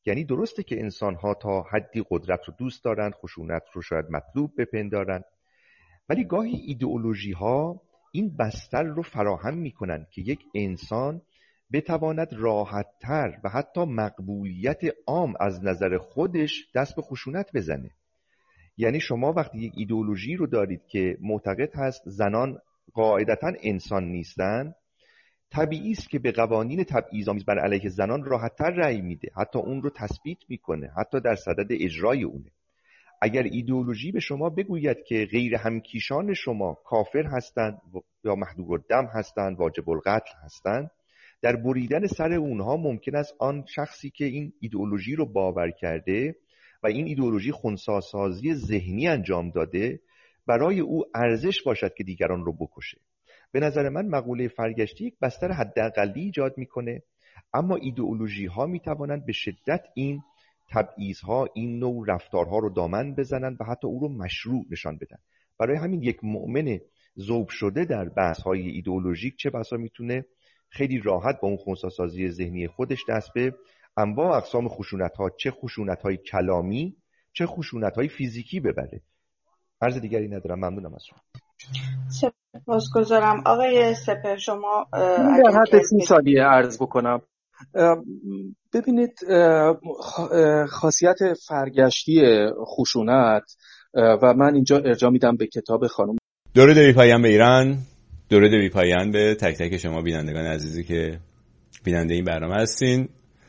یعنی درسته که انسان‌ها تا حدی قدرت رو دوست دارن، خشونت رو شاید مطلوب بپندارن، ولی گاهی ایدئولوژی‌ها این بستر رو فراهم می‌کنن که یک انسان بتواند راحت‌تر و حتی مقبولیت عام از نظر خودش دست به خشونت بزنه. یعنی شما وقتی یک ایدئولوژی رو دارید که معتقد هست زنان قاعدتاً انسان نیستن، طبیعی است که به قوانین تبعیض‌آمیز بر علیه زنان راحت‌تر رأی میده، حتی اون رو تثبیت میکنه، حتی در صدد اجرای اونه. اگر ایدئولوژی به شما بگوید که غیر همکیشان شما کافر هستند یا محدود الدم هستند، واجب القتل هستند، در بریدن سر اونها ممکن است آن شخصی که این ایدئولوژی رو باور کرده و این ایدئولوژی خنثی‌سازی ذهنی انجام داده، برای او ارزش باشد که دیگران رو بکشه. به نظر من مقوله فرگشتی یک بستر حداقلی ایجاد میکنه، اما ایدئولوژی ها میتوانند به شدت این تبعیض‌ها، این نوع رفتارها رو دامن بزنن و حتی او رو مشروع نشان بدن. برای همین یک مؤمن ذوب شده در بحث‌های ایدئولوژیک چه بسا میتونه خیلی راحت با اون خنثی‌سازی ذهنی خودش دست به انواع اقسام خشونت‌ها، چه خشونت‌های کلامی چه خشونت‌های فیزیکی ببره. عرض دیگری ندارم، ممنونم از شما. سپاسگزارم. آقای سپر شما در حد 30 ثانیه عرض بکنم. ببینید، خاصیت فرگشتی خشونت و من اینجا ارجاع میدم به کتاب خانم. درود بی پایان به ایران، درود بی پایان به تک تک شما بینندگان عزیزی که بیننده این برنامه هستین.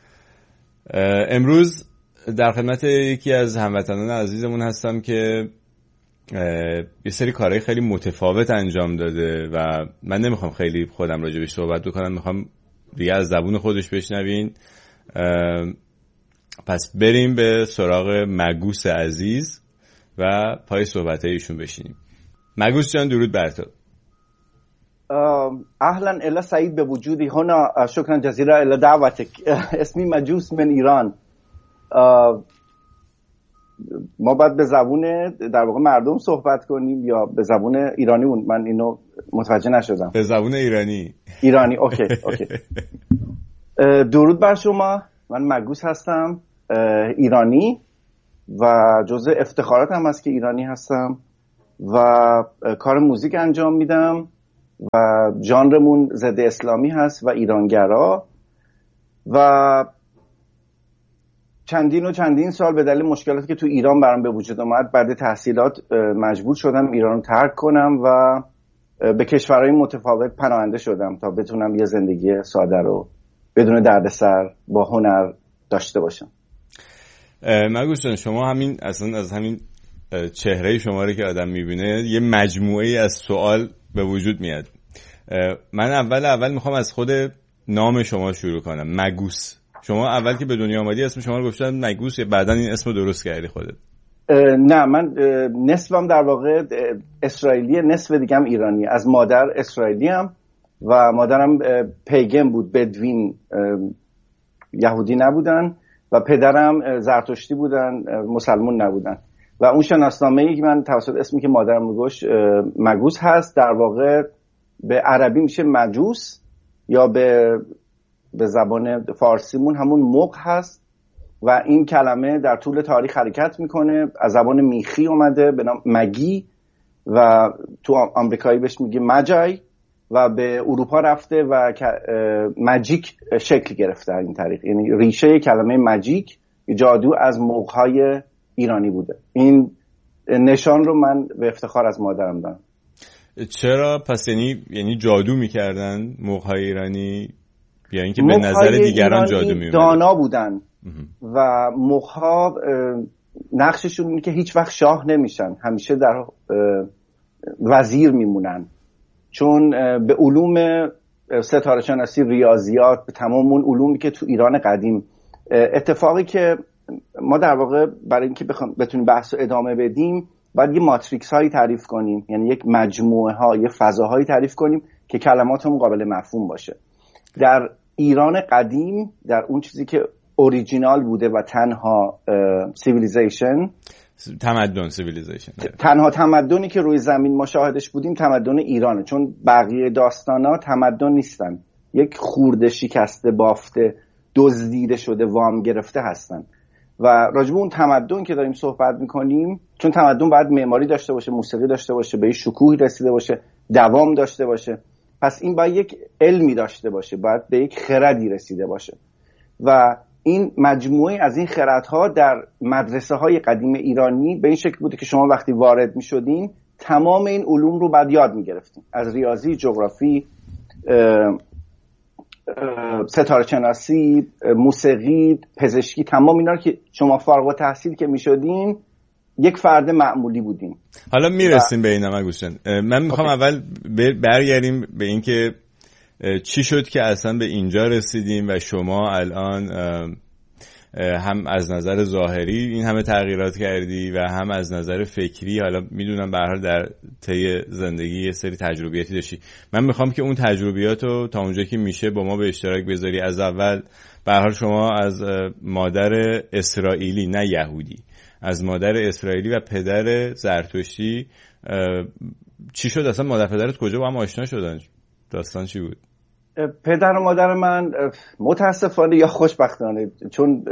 امروز در خدمت یکی از هموطنان عزیزمون هستم که یه سری کارهای خیلی متفاوت انجام داده و من نمیخوام خیلی خودم راجبش صحبت بکنم، میخوام دیگه از زبون خودش بشنوین. پس بریم به سراغ مگوس عزیز و پای صحبت ایشون بشینیم. مگوس جان، درود بر تو. اهلا الا سعید به وجودی هنا، شکرا جزیلا الا دعوتك. اسمی مجوس من ایران. ما باید به زبون در واقع مردم صحبت کنیم یا به زبون ایرانیمون؟ من اینو متوجه نشدم. به زبون ایرانی. اوکی. درود بر شما. من مگوس هستم، ایرانی، و جزء افتخاراتم هست که ایرانی هستم و کار موزیک انجام میدم و ژانرمون ضد اسلامی هست و ایرانگرا، و چندین سال به دلیل مشکلاتی که تو ایران برام به وجود اومد بعد تحصیلات مجبور شدم ایران رو ترک کنم و به کشورهای متفاوت پناهنده شدم تا بتونم یه زندگی ساده رو بدون دردسر با هنر داشته باشم. مگوس جان، شما همین اصلا از همین چهره شما رو که آدم میبینه یه مجموعه از سوال به وجود میاد. من اول میخوام از خود نام شما شروع کنم. مگوس، شما اول که به دنیا آمدی اسم شما رو گفتن مگوس یا بعدن این اسم رو درست کردی خودت؟ نه، من نصفم در واقع اسرائیلی، نصف دیگم ایرانی. از مادر اسرائیلیم و مادرم پیگن بود، بدوین، یهودی نبودن، و پدرم زرتشتی بودن، مسلمون نبودن. و اون شناسنامه‌ای که من توسط اسمی که مادرم میگوش مگوس هست، در واقع به عربی میشه مجوس، یا به زبان فارسیمون همون مغ هست، و این کلمه در طول تاریخ حرکت میکنه. از زبان میخی اومده به نام مگی و تو آمریکایی بهش میگه مجای، و به اروپا رفته و ماجیک شکل گرفته این طریق. یعنی ریشه کلمه ماجیک، جادو، از مغ‌های ایرانی بوده. این نشان رو من به افتخار از مادرم دارم. چرا پس؟ یعنی جادو میکردن مغ‌های ایرانی، یا اینکه به نظر دیگران جادو میومد؟ دانا بودن و مغ‌ها نقششون اینه که هیچ وقت شاه نمیشن، همیشه در وزیر میمونن، چون به علوم ستاره شناسی، ریاضیات، به تمام اون علومی که تو ایران قدیم، اتفاقی که ما در واقع برای اینکه بتونیم بحث رو ادامه بدیم باید یه ماتریکس هایی تعریف کنیم، یعنی یک مجموعه ها، یه فضاهایی تعریف کنیم که کلماتمون قابل مفهوم باشه. در ایران قدیم، در اون چیزی که اوریجینال بوده و تنها تنها تمدنی که روی زمین ما شاهدش بودیم تمدن ایرانه، چون بقیه داستانا تمدن نیستن، یک خورده شکسته بافته دزدیده شده، وام گرفته هستن. و راجب اون تمدن که داریم صحبت میکنیم، چون تمدن باید معماری داشته باشه، موسیقی داشته باشه، به شکوهی رسیده باشه، دوام داشته باشه، پس این باید یک علمی داشته باشه، باید به یک خردی رسیده باشه. و این مجموعه از این خردها در مدرسه های قدیم ایرانی به این شکل بوده که شما وقتی وارد میشدین تمام این علوم رو بعد یاد میگرفتین، از ریاضی، جغرافی، ستاره شناسی، موسیقی، پزشکی، تمام اینا رو که شما فارغ التحصیل که میشدین یک فرد معمولی بودین. حالا میرسیم به اینا مگوشن. من میخوام اول برگردیم به این که چی شد که اصلا به اینجا رسیدیم و شما الان هم از نظر ظاهری این همه تغییرات کردی و هم از نظر فکری. حالا میدونم به هر حال در طی زندگی یه سری تجربیاتی داشتی. من میخوام که اون تجربیاتو تا اونجا که میشه با ما به اشتراک بذاری. از اول به هر حال شما از مادر اسرائیلی، نه یهودی، از مادر اسرائیلی و پدر زرتشتی چی شد اصلا؟ مادر پدرت کجا با هم آشنا شدن؟ داستان چی بود؟ پدر و مادر من متاسفانه یا خوشبختانه، چون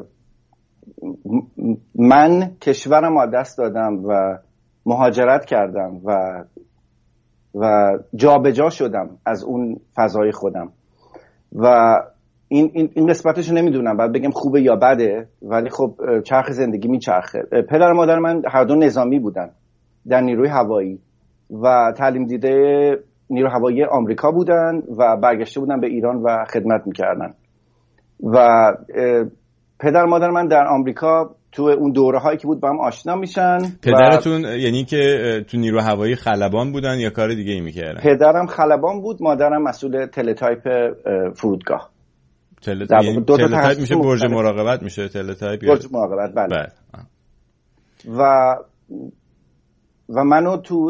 من کشورم از دست دادم و مهاجرت کردم و جابجا شدم از اون فضای خودم و این قسمتش نمیدونم باید بگم خوبه یا بده، ولی خب چرخ زندگی میچرخه. پدر و مادر من هر دو نظامی بودن در نیروی هوایی و تعلیم دیده نیروی هوایی آمریکا بودن و برگشته بودن به ایران و خدمت میکردن. و پدر و مادر من در آمریکا تو اون دوره هایی که بود با هم آشنا میشن. پدرتون یعنی که تو نیروی هوایی خلبان بودن یا کار دیگه ای میکردن؟ پدرم خلبان بود، مادرم مسئول تلتایپ فرودگاه. تلتایپ میشه برج مراقبت، میشه تلتایپ برج مراقبت، بله. و منو تو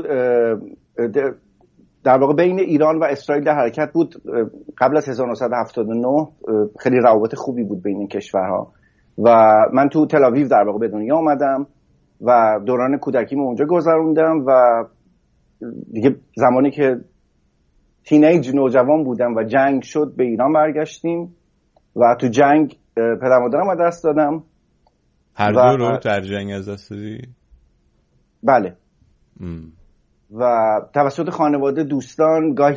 در واقع بین ایران و اسرائیل در حرکت بود. قبل از 1979 خیلی روابط خوبی بود بین این کشورها و من تو تل آویو در واقع به دنیا آمدم و دوران کودکیمو اونجا گذروندم و دیگه زمانی که تینیج نوجوان بودم و جنگ شد به ایران برگشتیم و تو جنگ پدر مادرم از دست دادم. هر دو رو در جنگ از دست دادی؟ بله. و توسط خانواده، دوستان، گاهی